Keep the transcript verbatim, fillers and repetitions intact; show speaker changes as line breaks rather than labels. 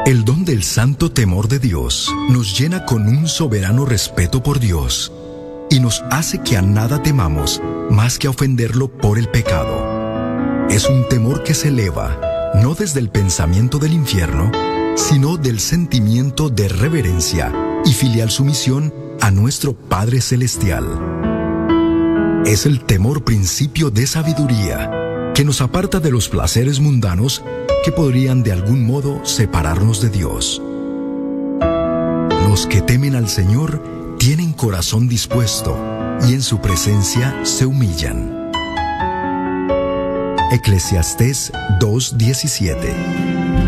El don del santo temor de Dios nos llena con un soberano respeto por Dios y nos hace que a nada temamos más que a ofenderlo por el pecado. Es un temor que se eleva no desde el pensamiento del infierno, sino del sentimiento de reverencia y filial sumisión a nuestro Padre Celestial. Es el temor principio de sabiduría que nos aparta de los placeres mundanos que podrían de algún modo separarnos de Dios. Los que temen al Señor tienen corazón dispuesto y en su presencia se humillan. Eclesiastés dos diecisiete.